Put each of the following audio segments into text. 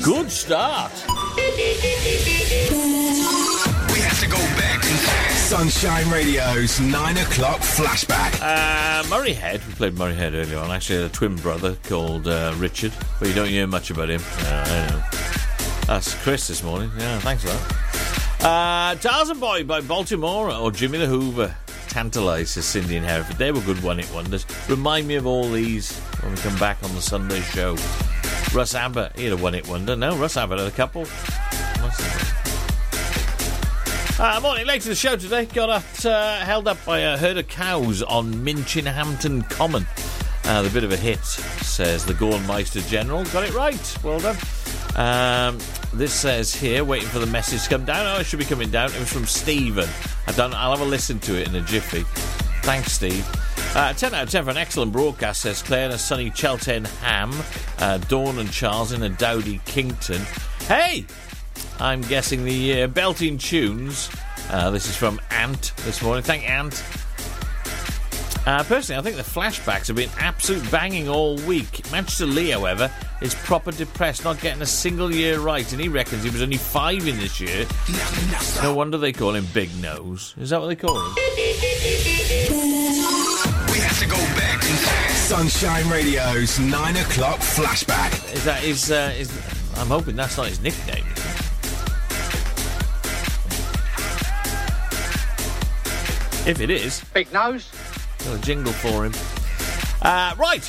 Good start. We have to go back in time. Sunshine Radio's 9 o'clock flashback. Murray Head. We played Murray Head earlier on. Actually, had a twin brother called Richard, but you don't hear much about him. I know. That's Chris this morning. Yeah, thanks for that. Tarzan Boy by Baltimore or Jimmy the Hoover. Tantalise, says Cindy in Hereford. They were good one-hit wonders. Remind me of all these when we come back on the Sunday show. Russ Abbott, he had a one-hit wonder. No, Russ Abbott had a couple. Morning, late to the show today. Got held up by a herd of cows on Minchinhampton Common. The bit of a hit, says the Gornmeister General. Got it right. Well done. This says here, waiting for the message to come down. Oh, it should be coming down. It was from Stephen. I'll have a listen to it in a jiffy. Thanks, Steve. 10 out of 10 for an excellent broadcast, says Claire, and a sunny Cheltenham. Dawn and Charles in a Dowdy Kington. Hey! I'm guessing the belting tunes. This is from Ant this morning. Thank Ant. Personally, I think the flashbacks have been absolute banging all week. Manchester Lee, however, is proper depressed, not getting a single year right, and he reckons he was only 5 in this year. No wonder they call him Big Nose. Is that what they call him? We have to go back in time. Sunshine Radio's 9 o'clock flashback. Is that his... I'm hoping that's not his nickname, is it? If it is... Big Nose. Got a jingle for him. Right.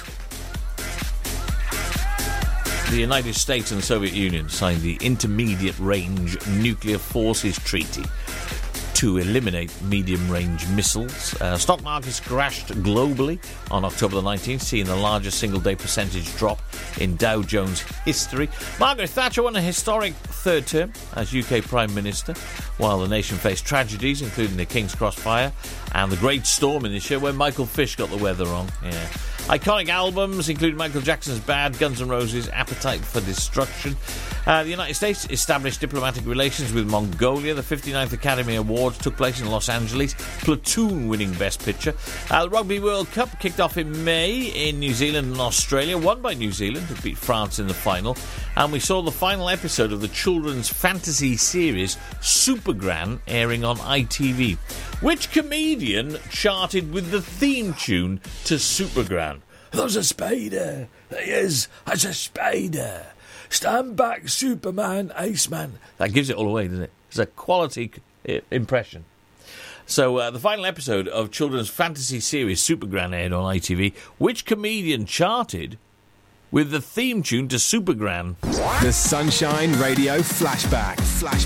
The United States and the Soviet Union signed the Intermediate Range Nuclear Forces Treaty to eliminate medium-range missiles. Stock markets crashed globally on October the 19th, seeing the largest single-day percentage drop in Dow Jones history. Margaret Thatcher won a historic third term as UK Prime Minister, while the nation faced tragedies, including the King's Cross fire and the Great Storm in this year, where Michael Fish got the weather wrong. Yeah. Iconic albums, including Michael Jackson's Bad, Guns N' Roses' Appetite for Destruction. The United States established diplomatic relations with Mongolia. The 59th Academy Awards took place in Los Angeles. Platoon winning Best Picture. The Rugby World Cup kicked off in May in New Zealand and Australia, won by New Zealand, who beat France in the final. And we saw the final episode of the children's fantasy series Supergran airing on ITV. Which comedian charted with the theme tune to Supergran? There's a spider. There is. There's a spider. Stand back, Superman, Aceman. That gives it all away, doesn't it? It's a quality impression. So, the final episode of children's fantasy series Supergran aired on ITV. Which comedian charted with the theme tune to Supergran? The Sunshine Radio Flashback.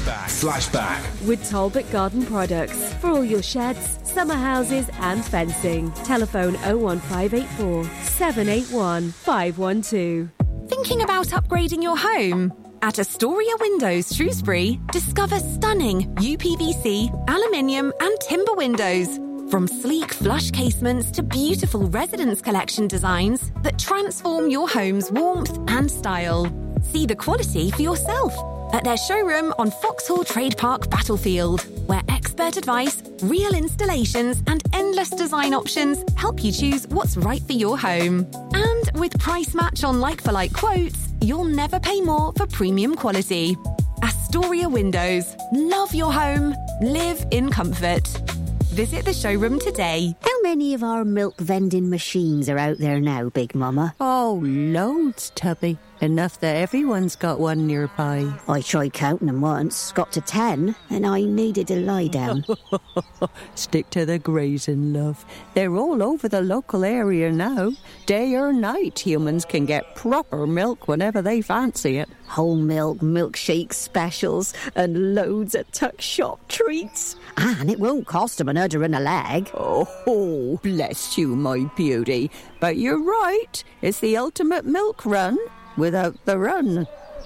With Talbot Garden Products. For all your sheds, summer houses and fencing. Telephone 01584 781 512. Thinking about upgrading your home? At Astoria Windows Shrewsbury, discover stunning UPVC, aluminium and timber windows. From sleek flush casements to beautiful Residence Collection designs that transform your home's warmth and style. See the quality for yourself at their showroom on Foxhall Trade Park Battlefield, where expert advice, real installations and endless design options help you choose what's right for your home. And with price match on like-for-like quotes, you'll never pay more for premium quality. Astoria Windows. Love your home. Live in comfort. Visit the showroom today. How many of our milk vending machines are out there now, Big Mama? Oh, loads, Tubby. Enough that everyone's got one nearby. I tried counting them once, got to 10, and I needed to lie down. Stick to the grazing, love. They're all over the local area now. Day or night, humans can get proper milk whenever they fancy it. Whole milk, milkshake specials, and loads of tuck shop treats. And it won't cost them an udder and a leg. Oh, bless you, my beauty. But you're right. It's the ultimate milk run without the run.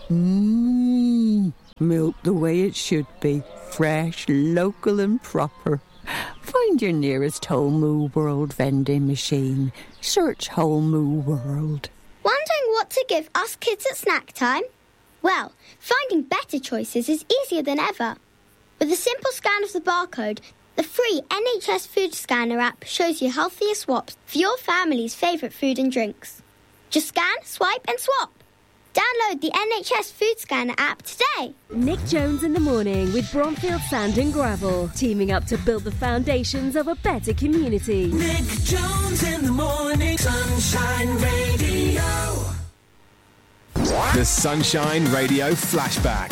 Milk the way it should be. Fresh, local and proper. Find your nearest Whole Moo World vending machine. Search Whole Moo World. Wondering what to give us kids at snack time? Well, finding better choices is easier than ever. With a simple scan of the barcode, the free NHS Food Scanner app shows you healthier swaps for your family's favourite food and drinks. Just scan, swipe and swap. Download the NHS Food Scanner app today. Nick Jones in the morning with Bromfield Sand and Gravel, teaming up to build the foundations of a better community. Nick Jones in the morning, Sunshine Radio. The Sunshine Radio Flashback.